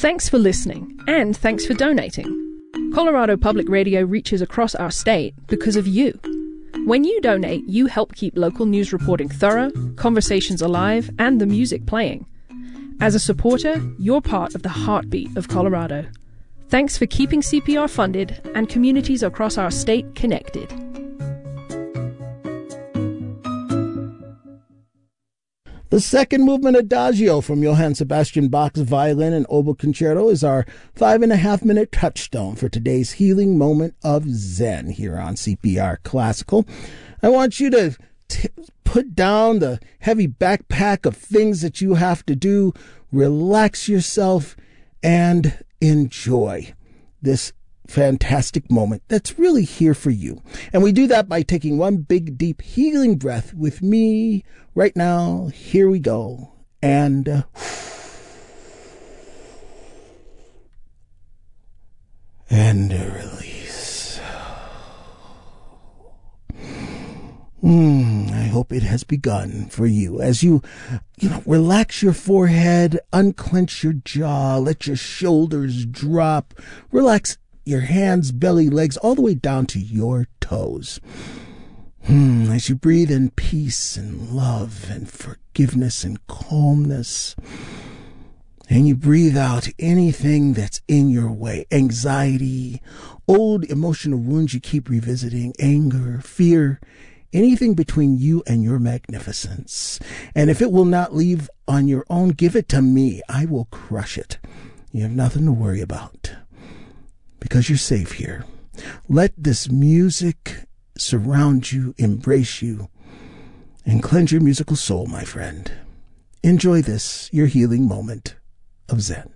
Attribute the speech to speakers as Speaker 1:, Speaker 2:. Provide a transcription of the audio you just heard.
Speaker 1: Thanks for listening, and thanks for donating. Colorado Public Radio reaches across our state because of you. When you donate, you help keep local news reporting thorough, conversations alive, and the music playing. As a supporter, you're part of the heartbeat of Colorado. Thanks for keeping CPR funded and communities across our state connected.
Speaker 2: The second movement Adagio from Johann Sebastian Bach's Violin and Oboe Concerto is our 5.5-minute touchstone for today's healing moment of Zen here on CPR Classical. I want you to put down the heavy backpack of things that you have to do, relax yourself, and enjoy this fantastic moment that's really here for you. And we do that by taking one big, deep, healing breath with me right now. Here we go. And release. I hope it has begun for you as you relax your forehead, unclench your jaw, let your shoulders drop, relax your hands, belly, legs, all the way down to your toes. As you breathe in peace and love and forgiveness and calmness, and you breathe out anything that's in your way, anxiety, old emotional wounds you keep revisiting, anger, fear, anything between you and your magnificence. And if it will not leave on your own, give it to me. I will crush it. You have nothing to worry about, because you're safe here. Let this music surround you, embrace you, and cleanse your musical soul, my friend. Enjoy this, your healing moment of Zen.